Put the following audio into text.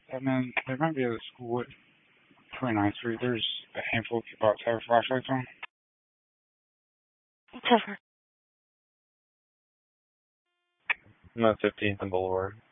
And then there might be a school at 29th Street. There's a handful of people outside with flashlights on. What's over? I'm at 15th and Boulevard.